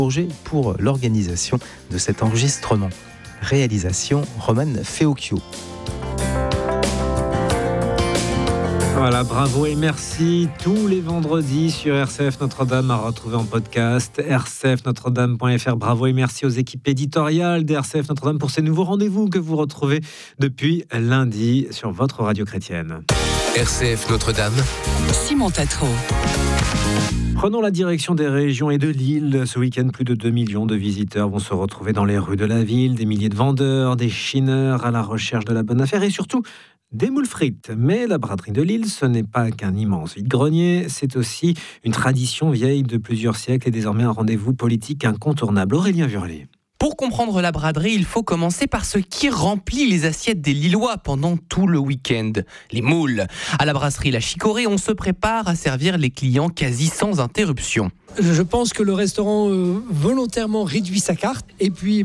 Bourget pour l'organisation de cet enregistrement. Réalisation Romane Feocchio. Voilà, bravo et merci. Tous les vendredis sur RCF Notre-Dame à retrouver en podcast, rcfnotredame.fr. Bravo et merci aux équipes éditoriales d'RCF Notre-Dame pour ces nouveaux rendez-vous que vous retrouvez depuis lundi sur votre radio chrétienne. RCF Notre-Dame. Simon Tatro. Prenons la direction des régions et de Lille. Ce week-end, plus de 2 millions de visiteurs vont se retrouver dans les rues de la ville. Des milliers de vendeurs, des chineurs à la recherche de la bonne affaire et surtout des moules frites. Mais la braderie de Lille, ce n'est pas qu'un immense vide-grenier, c'est aussi une tradition vieille de plusieurs siècles et désormais un rendez-vous politique incontournable. Aurélien Vurlier. Pour comprendre la braderie, il faut commencer par ce qui remplit les assiettes des Lillois pendant tout le week-end. Les moules. À la brasserie La Chicorée, on se prépare à servir les clients quasi sans interruption. Je pense que le restaurant volontairement réduit sa carte et puis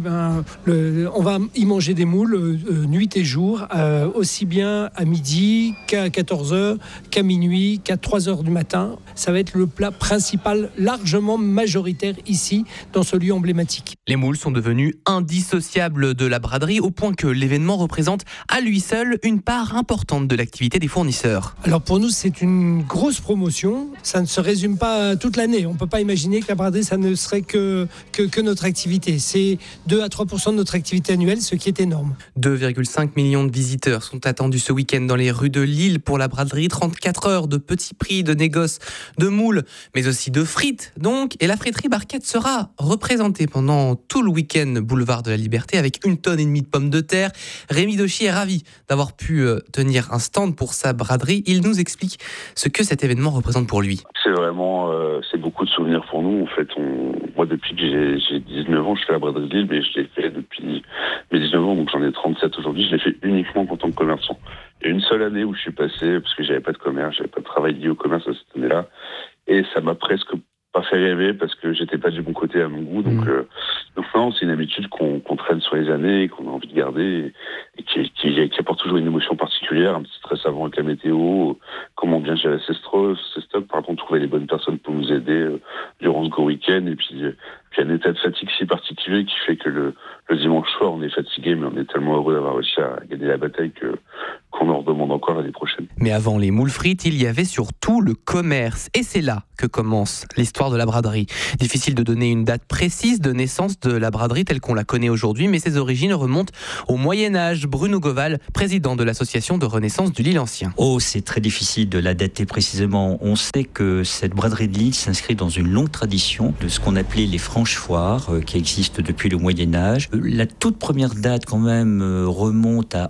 on va y manger des moules nuit et jour, aussi bien à midi qu'à 14h, qu'à minuit, qu'à 3h du matin. Ça va être le plat principal largement majoritaire ici dans ce lieu emblématique. Les moules sont devenus indissociables de la braderie au point que l'événement représente à lui seul une part importante de l'activité des fournisseurs. Alors pour nous c'est une grosse promotion, ça ne se résume pas toute l'année, on peut pas imaginer que la braderie, ça ne serait que notre activité. C'est 2 à 3% de notre activité annuelle, ce qui est énorme. 2,5 millions de visiteurs sont attendus ce week-end dans les rues de Lille pour la braderie. 34 heures de petits prix, de négoce, de moules, mais aussi de frites. Donc, et la friterie Barquette sera représentée pendant tout le week-end boulevard de la Liberté avec 1,5 tonne de pommes de terre. Rémi Dochy est ravi d'avoir pu tenir un stand pour sa braderie. Il nous explique ce que cet événement représente pour lui. C'est vraiment, c'est beaucoup de souvenirs pour nous. En fait, moi, depuis que j'ai 19 ans, je fais la braderie de Lille, mais je l'ai fait depuis mes 19 ans, donc j'en ai 37 aujourd'hui. Je l'ai fait uniquement en tant que commerçant. Il y a une seule année où je suis passé, parce que j'avais pas de commerce, j'avais pas de travail lié au commerce à cette année-là, et ça m'a presque pas fait rêver parce que j'étais pas du bon côté à mon goût. Donc non, c'est une habitude qu'on traîne sur les années, qu'on a envie de garder, et qui apporte toujours une émotion particulière, un petit stress avant avec la météo, comment bien gérer ses stocks, trouver les bonnes personnes pour nous aider durant ce gros week-end, et puis un état de fatigue si particulier qui fait que le dimanche soir on est fatigué, mais on est tellement heureux d'avoir réussi à gagner la bataille qu'on en redemande encore l'année prochaine. Mais avant les moules frites, il y avait surtout le commerce. Et c'est là que commence l'histoire de la braderie. Difficile de donner une date précise de naissance de la braderie telle qu'on la connaît aujourd'hui, mais ses origines remontent au Moyen-Âge. Bruno Goval, président de l'association de Renaissance du Lille ancien. C'est très difficile de la dater précisément. On sait que cette braderie de Lille s'inscrit dans une longue tradition de ce qu'on appelait les franches foires qui existent depuis le Moyen-Âge. La toute première date quand même remonte à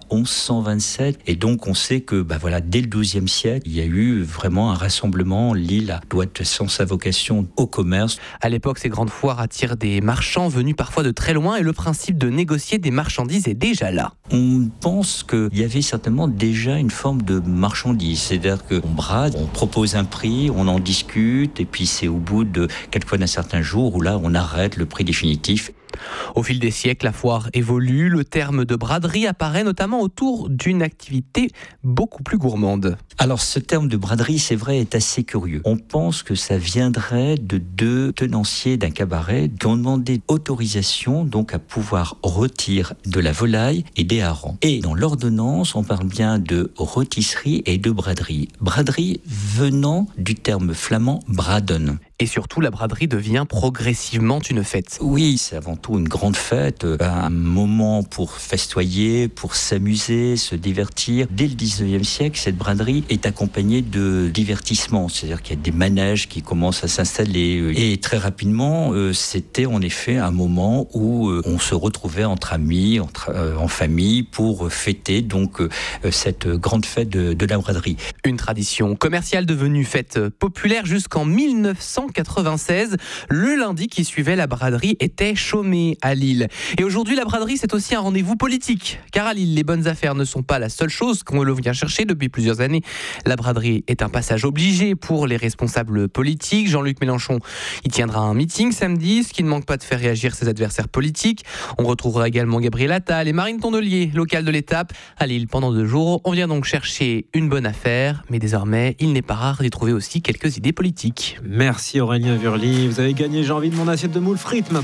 1127 et donc on sait que dès le XIIe siècle, il y a eu vraiment un rassemblement. Lille doit être sans sa vocation au commerce. À l'époque, ces grandes foires attirent des marchands venus parfois de très loin et le principe de négocier des marchandises est déjà là. On pense qu'il y avait certainement déjà une forme de marchandise, c'est-à-dire qu'on brade, on propose un prix, on en discute et puis c'est au bout de quelquefois d'un certain jour où là on arrête le prix définitif. Au fil des siècles, la foire évolue. Le terme de braderie apparaît notamment autour d'une activité beaucoup plus gourmande. Alors ce terme de braderie, c'est vrai, est assez curieux. On pense que ça viendrait de 2 tenanciers d'un cabaret qui ont demandé autorisation donc à pouvoir rôtir de la volaille et des harengs. Et dans l'ordonnance, on parle bien de rôtisserie et de braderie. Braderie venant du terme flamand braden. Et surtout, la braderie devient progressivement une fête. Oui, c'est avant tout une grande fête, un moment pour festoyer, pour s'amuser, se divertir. Dès le 19e siècle, cette braderie est accompagnée de divertissements, c'est-à-dire qu'il y a des manèges qui commencent à s'installer. Et très rapidement, c'était en effet un moment où on se retrouvait entre amis, en famille, pour fêter donc cette grande fête de la braderie. Une tradition commerciale devenue fête populaire jusqu'en 1996. Le lundi qui suivait, la braderie était chômée à Lille. Et aujourd'hui, la braderie, c'est aussi un rendez-vous politique. Car à Lille, les bonnes affaires ne sont pas la seule chose qu'on vient chercher depuis plusieurs années. La braderie est un passage obligé pour les responsables politiques. Jean-Luc Mélenchon y tiendra un meeting samedi, ce qui ne manque pas de faire réagir ses adversaires politiques. On retrouvera également Gabriel Attal et Marine Tondelier, locale de l'étape, à Lille pendant 2 jours. On vient donc chercher une bonne affaire, mais désormais, il n'est pas rare d'y trouver aussi quelques idées politiques. Merci Aurélien Vurlier. Vous avez gagné, j'ai envie de mon assiette de moules frites maintenant.